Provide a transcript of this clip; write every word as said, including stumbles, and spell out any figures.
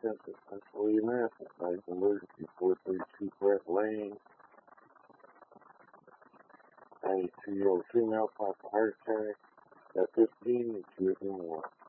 Census, Pennsylvania, America. Site emergency four thirty-two Brett Lane. ninety-two-year-old female, possible heart attack. At fifteen, two or more.